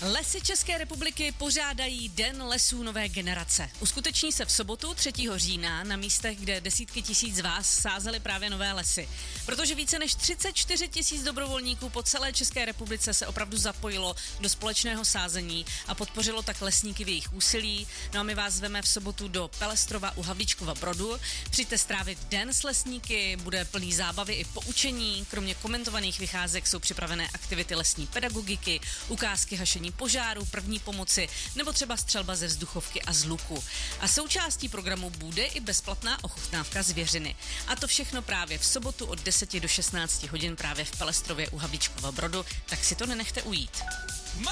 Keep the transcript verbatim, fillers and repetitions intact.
Lesy České republiky pořádají Den lesů nové generace. Uskuteční se v sobotu třetího října na místech, kde desítky tisíc z vás sázely právě nové lesy. Protože více než třicet čtyři tisíc dobrovolníků po celé České republice se opravdu zapojilo do společného sázení a podpořilo tak lesníky v jejich úsilí. No a my vás zveme v sobotu do Pelestrova u Havlíčkova Brodu. Přijďte strávit den s lesníky, bude plný zábavy i poučení. Kromě komentovaných vycházek jsou připravené aktivity lesní pedagogiky, ukázky hašení požáru, první pomoci nebo třeba střelba ze vzduchovky a z luku. A součástí programu bude i bezplatná ochutnávka zvěřiny. A to všechno právě v sobotu od deseti do šestnácti hodin právě v Pelestrově u Havlíčkova Brodu, tak si to nenechte ujít.